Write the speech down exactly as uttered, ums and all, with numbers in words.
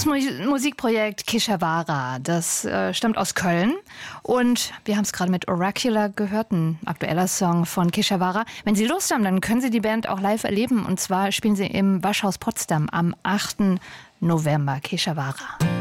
Das Mu- Musikprojekt Keshawara, das äh, stammt aus Köln und wir haben es gerade mit Oracular gehört, ein aktueller Song von Keshawara. Wenn Sie Lust haben, dann können Sie die Band auch live erleben und zwar spielen sie im Waschhaus Potsdam am achten November. Keshawara.